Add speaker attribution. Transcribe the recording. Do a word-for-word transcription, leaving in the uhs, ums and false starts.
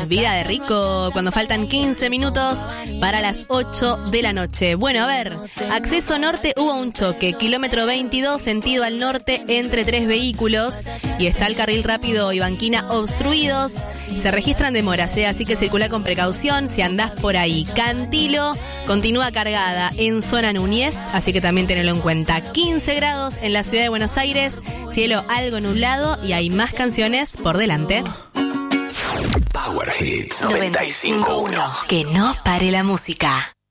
Speaker 1: es Vida de Rico, cuando faltan quince minutos para las ocho de la noche. Bueno, a ver, acceso norte, hubo un choque, kilómetro veintidós, sentido al norte, entre tres vehículos, y está el carril rápido y banquina obstruidos. Se registran demoras, ¿eh? Así que circula con precaución si andás por ahí. Cantilo continúa cargada en zona Núñez, así que también tenelo en cuenta. quince grados en la ciudad de Buenos Aires, cielo algo nublado y hay más canciones por delante.
Speaker 2: Power Hits noventa y cinco punto uno.
Speaker 1: Que no pare la música.